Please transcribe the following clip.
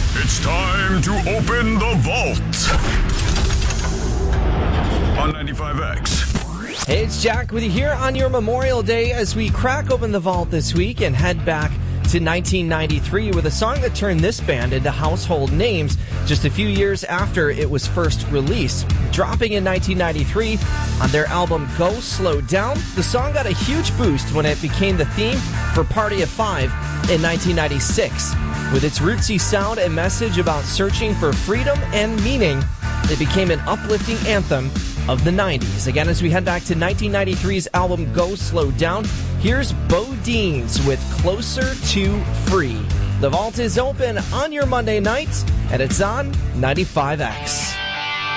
It's time to open the vault on 95X. Hey, it's Jack with you here on your Memorial Day as we crack open the vault this week and head back to 1993 with a song that turned this band into household names just a few years after it was first released. Dropping in 1993 on their album Go Slow Down, the song got a huge boost when it became the theme for Party of Five in 1996. With its rootsy sound and message about searching for freedom and meaning, it became an uplifting anthem of the 90s. Again, as we head back to 1993's album Go Slow Down, here's BoDeans with Closer to Free. The vault is open on your Monday night, and it's on 95X.